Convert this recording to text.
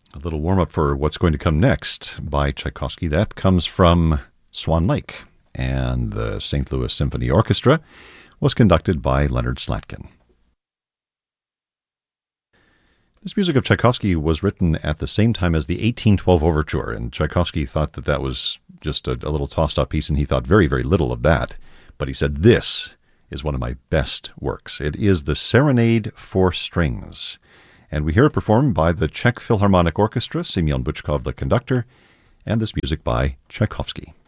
A little warm-up for what's going to come next by Tchaikovsky. That comes from Swan Lake, and the St. Louis Symphony Orchestra was conducted by Leonard Slatkin. This music of Tchaikovsky was written at the same time as the 1812 Overture, and Tchaikovsky thought that was just a little tossed-off piece, and he thought very, very little of that. But he said, this is one of my best works. It is the Serenade for Strings. And we hear it performed by the Czech Philharmonic Orchestra, Semyon Bychkov the conductor, and this music by Tchaikovsky.